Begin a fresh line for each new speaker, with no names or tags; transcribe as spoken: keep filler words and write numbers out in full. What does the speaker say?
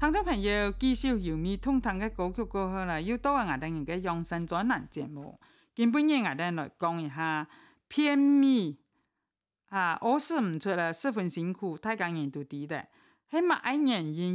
聽眾朋友繼續由咪通談嘅歌曲過後啦，又到我哋人嘅養生專欄節目。今半日我哋來講一下便秘啊，屙屎唔出啦，十分辛苦，大家人都知的，係咪愛原因？